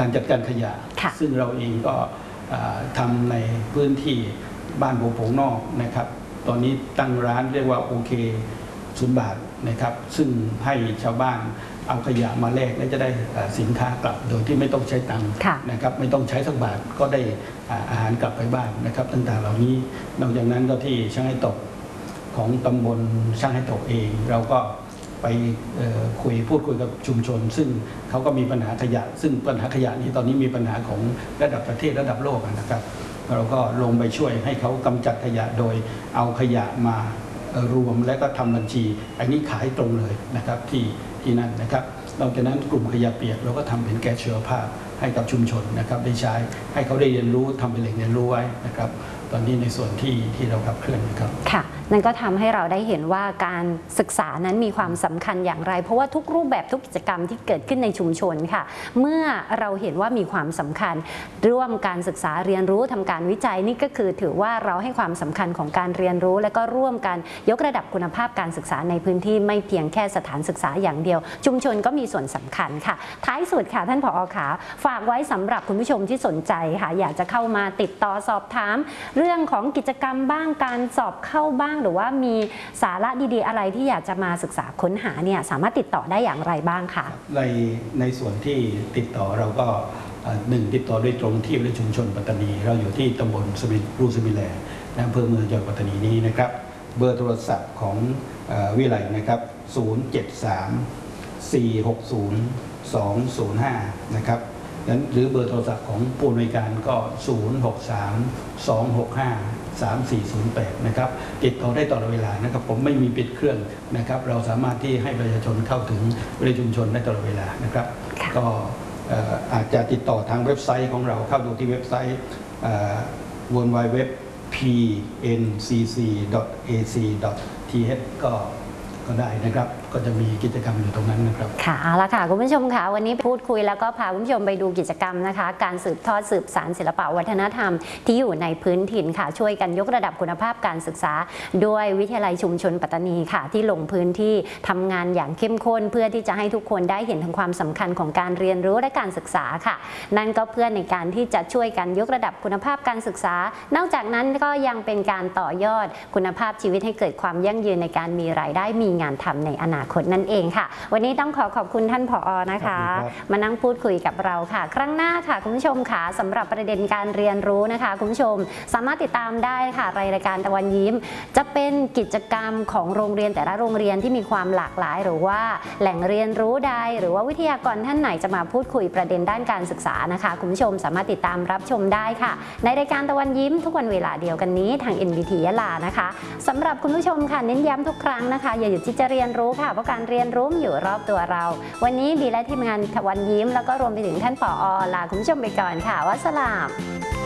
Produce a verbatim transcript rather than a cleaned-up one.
การจัดการขยะซึ่งเราเองก็ทำในพื้นที่บ้านโผงนอกนะครับตอนนี้ตั้งร้านเรียกว่าโอเคศูนย์บาทนะครับซึ่งให้ชาวบ้านเอาขยะมาแลกและจะได้สินค้ากลับโดยที่ไม่ต้องใช้ตังค์นะครับไม่ต้องใช้สักบาทก็ได้อาหารกลับไปบ้านนะครับต่างๆเหล่านี้นอกจากนั้นก็ที่ช่างให้ตกของตำบลช่างให้ตกเองเราก็ไปคุยพูดคุยกับชุมชนซึ่งเขาก็มีปัญหาขยะซึ่งปัญหาขยะนี้ตอนนี้มีปัญหาของระดับประเทศระดับโลกนะครับเราก็ลงไปช่วยให้เขากำจัดขยะโดยเอาขยะมารวมและก็ทำบัญชีอันนี้ขายตรงเลยนะครับที่ที่นั่นนะครับนอกจากนั้นกลุ่มขยะเปียกเราก็ทำเป็นแก๊สชีวภาพให้กับชุมชนนะครับได้ใช้ให้เขาได้เรียนรู้ทำเป็นแหล่งเรียนรู้ไว้นะครับตอนนี้ในส่วนที่ที่เราขับเคลื่อนนะครับค่ะนั่นก็ทำให้เราได้เห็นว่าการศึกษานั้นมีความสำคัญอย่างไรเพราะว่าทุกรูปแบบทุกกิจกรรมที่เกิดขึ้นในชุมชนค่ะเมื่อเราเห็นว่ามีความสำคัญร่วมการศึกษาเรียนรู้ทำการวิจัยนี่ก็คือถือว่าเราให้ความสำคัญของการเรียนรู้และก็ร่วมกันยกระดับคุณภาพการศึกษาในพื้นที่ไม่เพียงแค่สถานศึกษาอย่างเดียวชุมชนก็มีส่วนสำคัญค่ะท้ายสุดค่ะท่านผอ.ขาฝากไว้สำหรับคุณผู้ชมที่สนใจค่ะอยากจะเข้ามาติดต่อสอบถามเรื่องของกิจกรรมบ้างการสอบเข้าบ้างหรือว่ามีสาระดีๆอะไรที่อยากจะมาศึกษาค้นหาเนี่ยสามารถติดต่อได้อย่างไรบ้างคะในในส่วนที่ติดต่อเราก็หนึ่งติดต่อโดยตรงที่วิทยาชุมชนปัตตานีเราอยู่ที่ตำบลสมิรูสมิแลอำเภอเมืองจังหวัดปัตตานีนี้นะครับเบอร์โทรศัพท์ของวิไลนะครับศูนย์ เจ็ด สาม สี่ หก ศูนย์ สอง ศูนย์ ห้านะครับนั้นหรือเบอร์โทรศัพท์ของผู้อำนวยการก็ศูนย์ หก สาม สอง หก ห้า สาม สี่ ศูนย์ แปดนะครับติดต่อได้ตลอดเวลานะครับผมไม่มีปิดเครื่องนะครับเราสามารถที่ให้ประชาชนเข้าถึงวิทยาชุมชนได้ตลอดเวลานะครับก็อาจจะติดต่อทางเว็บไซต์ของเราเข้าดูที่เว็บไซต์ ดับเบิลยู ดับเบิลยู ดับเบิลยู ดอท พี เอ็น ซี ซี ดอท เอ ซี ดอท ที เอช ก็ก็ได้นะครับก็จะมีกิจกรรมอยู่ตรงนั้นนะครับค่ะเอาละค่ะคุณผู้ชมค่ะวันนี้พูดคุยแล้วก็พาคุณผู้ชมไปดูกิจกรรมนะคะการสืบทอดสืบสานศิลปะวัฒนธรรมที่อยู่ในพื้นถิ่นค่ะช่วยกันยกระดับคุณภาพการศึกษาด้วยวิทยาลัยชุมชนปัตตานีค่ะที่ลงพื้นที่ทำงานอย่างเข้มข้นเพื่อที่จะให้ทุกคนได้เห็นถึงความสำคัญของการเรียนรู้และการศึกษาค่ะนั่นก็เพื่อในการที่จะช่วยกันยกระดับคุณภาพการศึกษานอกจากนั้นก็ยังเป็นการต่อยอดคุณภาพชีวิตให้เกิดความยั่งยืนในการมีรายได้มีงานทำในอนาคตนั่นเองค่ะวันนี้ต้องขอขอบคุณท่านผอ.นะคะมานั่งพูดคุยกับเราค่ะครั้งหน้าค่ะคุณผู้ชมค่ะสำหรับประเด็นการเรียนรู้นะคะคุณผู้ชมสามารถติดตามได้ค่ะรายการตะวันยิ้มจะเป็นกิจกรรมของโรงเรียนแต่ละโรงเรียนที่มีความหลากหลายหรือว่าแหล่งเรียนรู้ใดหรือว่าวิทยากรท่านไหนจะมาพูดคุยประเด็นด้านการศึกษานะคะคุณผู้ชมสามารถติดตามรับชมได้ค่ะในรายการตะวันยิ้มทุกวันเวลาเดียวกันนี้ทาง เอ็น บี ที ยะลานะคะสำหรับคุณผู้ชมค่ะเน้นย้ำทุกครั้งนะคะอย่าหยุดที่จะเรียนรู้ค่ะเพราะการเรียนรู้อยู่รอบตัวเราวันนี้บีและทีมงานตะวันยิ้มแล้วก็รวมไปถึงท่านผอ.ลาคุณผู้ชมไปก่อนค่ะวัสสลาม